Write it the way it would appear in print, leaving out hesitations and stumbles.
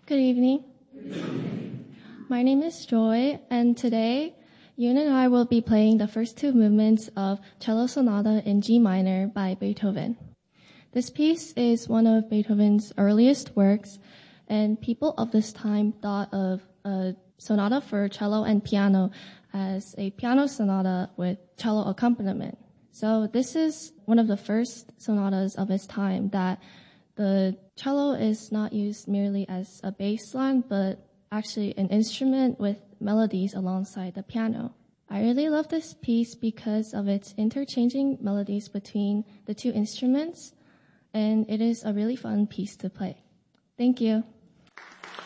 Good evening. My name is Joy, and today Yoon and I will be playing the first two movements of Cello Sonata in G minor by Beethoven. This piece is one of Beethoven's earliest works, and people of this time thought of a sonata for cello and piano as a piano sonata with cello accompaniment. So this is one of the first sonatas of its time that the cello is not used merely as a bass line, but actually an instrument with melodies alongside the piano. I really love this piece because of its interchanging melodies between the two instruments, and it is a really fun piece to play. Thank you.